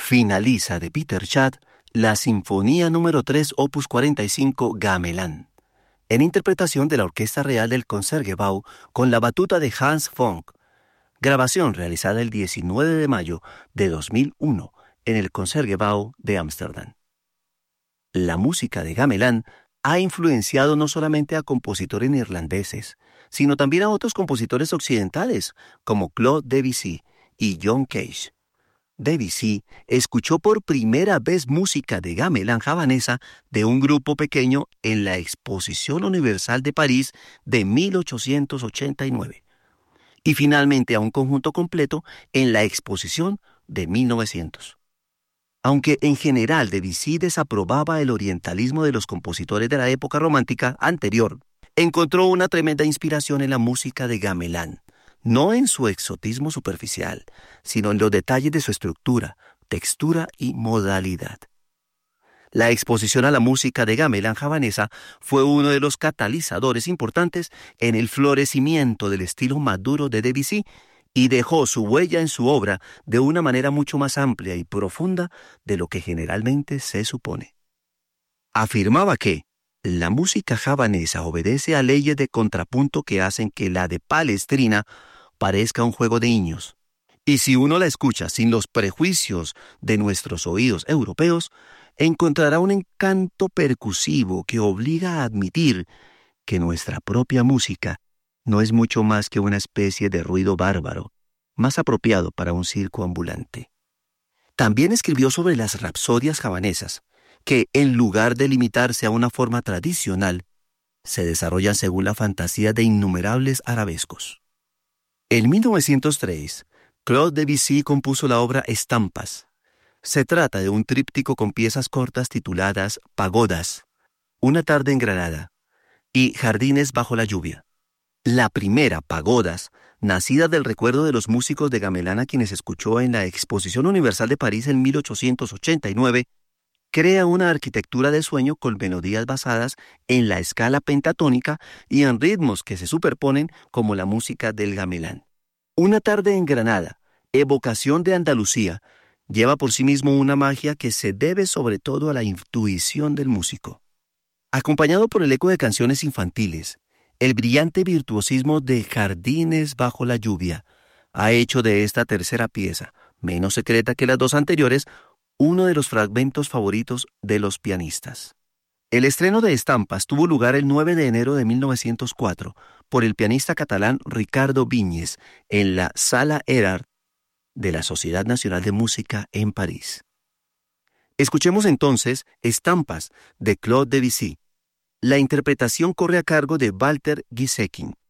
finaliza de Peter Schad la Sinfonía número 3, opus 45, Gamelán, en interpretación de la Orquesta Real del Concertgebouw con la batuta de Hans Funk, grabación realizada el 19 de mayo de 2001 en el Concertgebouw de Ámsterdam. La música de Gamelán ha influenciado no solamente a compositores neerlandeses, sino también a otros compositores occidentales, como Claude Debussy y John Cage. Debussy escuchó por primera vez música de gamelán javanesa de un grupo pequeño en la Exposición Universal de París de 1889 y finalmente a un conjunto completo en la Exposición de 1900. Aunque en general Debussy desaprobaba el orientalismo de los compositores de la época romántica anterior, encontró una tremenda inspiración en la música de gamelán, no en su exotismo superficial, sino en los detalles de su estructura, textura y modalidad. La exposición a la música de gamelán javanesa fue uno de los catalizadores importantes en el florecimiento del estilo maduro de Debussy y dejó su huella en su obra de una manera mucho más amplia y profunda de lo que generalmente se supone. Afirmaba que la música javanesa obedece a leyes de contrapunto que hacen que la de Palestrina parezca un juego de niños. Y si uno la escucha sin los prejuicios de nuestros oídos europeos, encontrará un encanto percusivo que obliga a admitir que nuestra propia música no es mucho más que una especie de ruido bárbaro, más apropiado para un circo ambulante. También escribió sobre las rapsodias javanesas, que, en lugar de limitarse a una forma tradicional, se desarrollan según la fantasía de innumerables arabescos. En 1903, Claude Debussy compuso la obra Estampas. Se trata de un tríptico con piezas cortas tituladas Pagodas, Una tarde en Granada y Jardines bajo la lluvia. La primera, Pagodas, nacida del recuerdo de los músicos de gamelán a quienes escuchó en la Exposición Universal de París en 1889, crea una arquitectura de sueño con melodías basadas en la escala pentatónica y en ritmos que se superponen como la música del gamelán. Una tarde en Granada, evocación de Andalucía, lleva por sí mismo una magia que se debe sobre todo a la intuición del músico. Acompañado por el eco de canciones infantiles, el brillante virtuosismo de Jardines bajo la lluvia ha hecho de esta tercera pieza, menos secreta que las dos anteriores, uno de los fragmentos favoritos de los pianistas. El estreno de Estampas tuvo lugar el 9 de enero de 1904 por el pianista catalán Ricardo Viñes en la Sala Erard de la Sociedad Nacional de Música en París. Escuchemos entonces Estampas de Claude Debussy. La interpretación corre a cargo de Walter Gieseking.